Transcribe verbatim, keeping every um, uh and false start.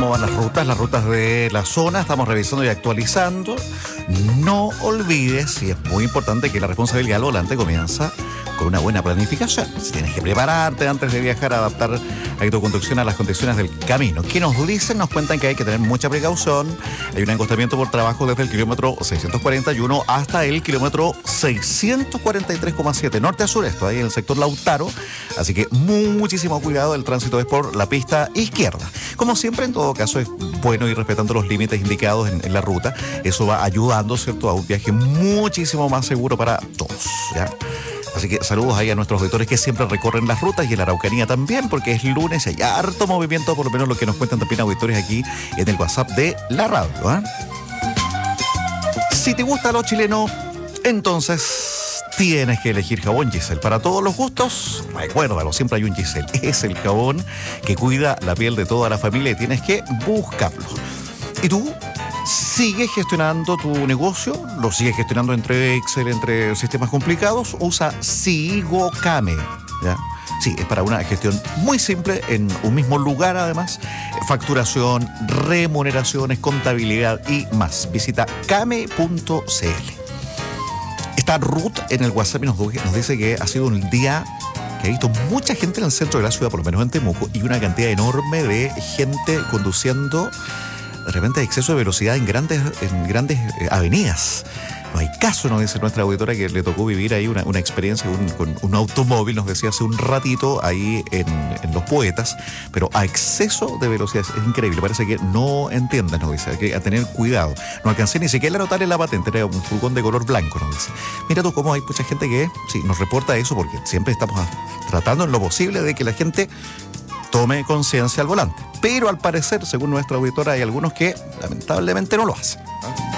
cómo van las rutas, las rutas de la zona. Estamos revisando y actualizando. No olvides, y es muy importante, que la responsabilidad al volante comienza con una buena planificación. Si tienes que prepararte antes de viajar, adaptar a tu conducción a las condiciones del camino. ¿Qué nos dicen? Nos cuentan que hay que tener mucha precaución. Hay un encostamiento por trabajo desde el kilómetro seiscientos cuarenta y uno hasta el kilómetro seiscientos cuarenta y tres coma siete, norte a sur, esto ahí en el sector Lautaro. Así que muchísimo cuidado, el tránsito es por la pista izquierda. Como siempre, en todo caso, es bueno ir respetando los límites indicados en, en la ruta. Eso va ayudando, ¿cierto?, a un viaje muchísimo más seguro para todos, ¿ya? Así que saludos ahí a nuestros auditores que siempre recorren las rutas, y en la Araucanía también, porque es lunes y hay harto movimiento, por lo menos lo que nos cuentan también auditores aquí en el WhatsApp de la radio, ¿eh? Si te gusta lo chileno, entonces tienes que elegir jabón Giselle. Para todos los gustos, recuérdalo, siempre hay un Giselle. Es el jabón que cuida la piel de toda la familia y tienes que buscarlo. ¿Y tú? ¿Sigues gestionando tu negocio? ¿Lo sigues gestionando entre Excel, entre sistemas complicados? Usa SigoCame, ¿ya? Sí, es para una gestión muy simple, en un mismo lugar además. Facturación, remuneraciones, contabilidad y más. Visita came punto c l. Está Ruth en el WhatsApp y nos, nos dice que ha sido un día que ha visto mucha gente en el centro de la ciudad, por lo menos en Temuco, y una cantidad enorme de gente conduciendo. De repente hay exceso de velocidad en grandes, en grandes eh, avenidas. No hay caso, nos dice nuestra auditora, que le tocó vivir ahí una, una experiencia un, con un automóvil, nos decía hace un ratito, ahí en, en Los Poetas, pero a exceso de velocidad. Es increíble, parece que no entienden, nos dice, hay que a tener cuidado. No alcancé ni siquiera a notar en la patente, era un furgón de color blanco, nos dice. Mira tú cómo hay mucha gente que sí, nos reporta eso, porque siempre estamos tratando en lo posible de que la gente tome conciencia al volante. Pero al parecer, según nuestra auditora, hay algunos que lamentablemente no lo hacen, ¿no?